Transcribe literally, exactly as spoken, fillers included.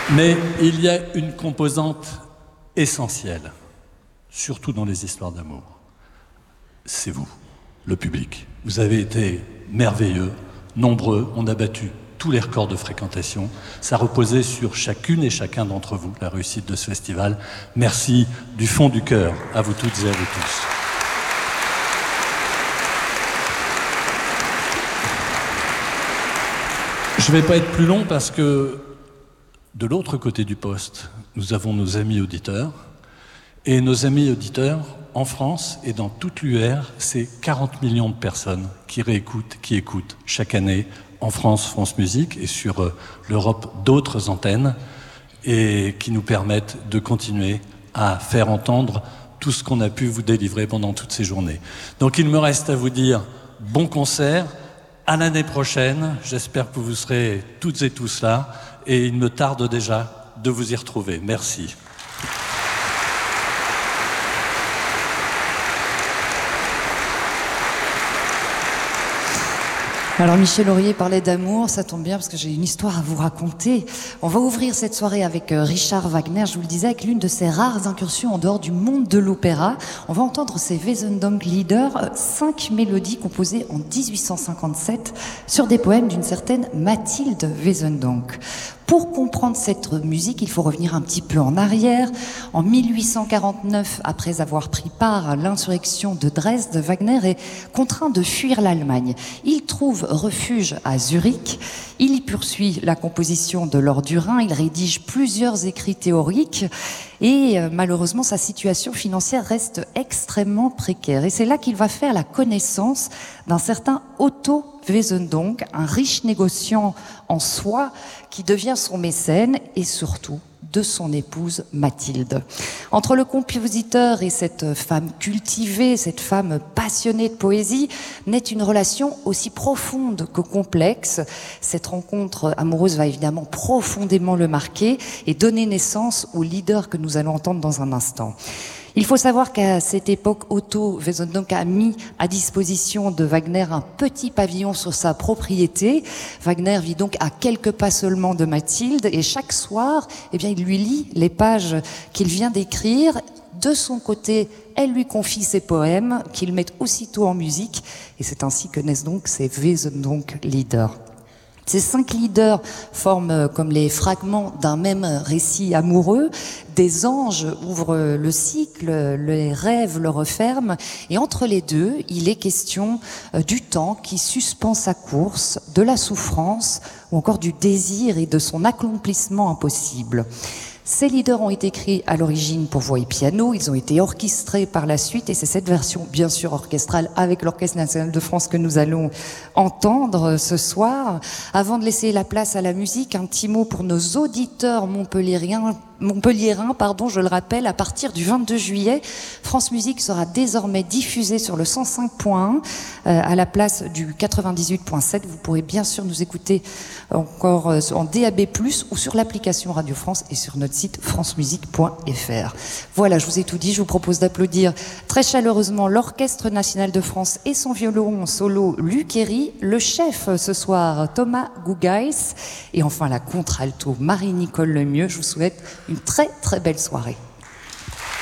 Mais il y a une composante essentielle, surtout dans les histoires d'amour. C'est vous, le public. Vous avez été merveilleux, nombreux, on a battu tous les records de fréquentation. Ça reposait sur chacune et chacun d'entre vous, la réussite de ce festival. Merci du fond du cœur à vous toutes et à vous tous. Je ne vais pas être plus long parce que de l'autre côté du poste, nous avons nos amis auditeurs. Et nos amis auditeurs, en France et dans toute l'U R, c'est quarante millions de personnes qui réécoutent, qui écoutent chaque année en France, France Musique, et sur euh, l'Europe d'autres antennes, et qui nous permettent de continuer à faire entendre tout ce qu'on a pu vous délivrer pendant toutes ces journées. Donc il me reste à vous dire bon concert, à l'année prochaine, j'espère que vous serez toutes et tous là, et il me tarde déjà de vous y retrouver. Merci. Alors Michel Aurier parlait d'amour, ça tombe bien parce que j'ai une histoire à vous raconter. On va ouvrir cette soirée avec Richard Wagner, je vous le disais, avec l'une de ses rares incursions en dehors du monde de l'opéra. On va entendre ses Wesendonck-Lieder, cinq mélodies composées en dix-huit cent cinquante-sept sur des poèmes d'une certaine Mathilde Wesendonck. Pour comprendre cette musique, il faut revenir un petit peu en arrière. En mille huit cent quarante-neuf, après avoir pris part à l'insurrection de Dresde, Wagner est contraint de fuir l'Allemagne. Il trouve refuge à Zurich. Il y poursuit la composition de l'Or du Rhin. Il rédige plusieurs écrits théoriques. Et euh, malheureusement, sa situation financière reste extrêmement précaire. Et c'est là qu'il va faire la connaissance d'un certain Otto Wesendonck, un riche négociant en soie qui devient son mécène et surtout de son épouse Mathilde. Entre le compositeur et cette femme cultivée, cette femme passionnée de poésie, naît une relation aussi profonde que complexe. Cette rencontre amoureuse va évidemment profondément le marquer et donner naissance au leader que nous allons entendre dans un instant. Il faut savoir qu'à cette époque, Otto Wesendonck a mis à disposition de Wagner un petit pavillon sur sa propriété. Wagner vit donc à quelques pas seulement de Mathilde et chaque soir, eh bien, il lui lit les pages qu'il vient d'écrire. De son côté, elle lui confie ses poèmes qu'il met aussitôt en musique et c'est ainsi que naissent donc ces Wesendonck-Lieder. Ces cinq leaders forment comme les fragments d'un même récit amoureux. Des anges ouvrent le cycle, les rêves le referment. Et entre les deux, il est question du temps qui suspend sa course, de la souffrance ou encore du désir et de son accomplissement impossible. Ces leaders ont été écrits à l'origine pour voix et piano, ils ont été orchestrés par la suite et c'est cette version bien sûr orchestrale avec l'Orchestre National de France que nous allons entendre ce soir. Avant de laisser la place à la musique, un petit mot pour nos auditeurs montpelliérains. Montpelliérain, pardon, je le rappelle, à partir du vingt-deux juillet, France Musique sera désormais diffusée sur le cent cinq point un euh, à la place du quatre-vingt-dix-huit point sept. Vous pourrez bien sûr nous écouter encore euh, en D A B plus, ou sur l'application Radio France et sur notre site francemusique point f r. Voilà, je vous ai tout dit. Je vous propose d'applaudir très chaleureusement l'Orchestre National de France et son violon solo Luc Herry, le chef ce soir Thomas Gougaïs et enfin la contre-alto Marie-Nicole Lemieux. Je vous souhaite une très très belle soirée.